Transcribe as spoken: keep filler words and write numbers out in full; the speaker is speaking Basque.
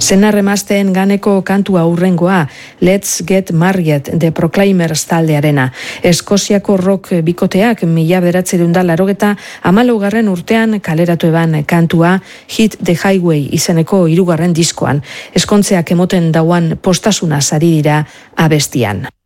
Senarremazteen ganeko kantua hurrengoa, Let's Get Married The Proclaimers taldearena. Eskoziako rock bikoteak mila bederatziehun eta laurogeta hamalaugarren urtean kaleratu eban kantua Hit the Highway izeneko hirugarren diskoan. Eskontzeak emoten dauan postasuna sari dira abestian.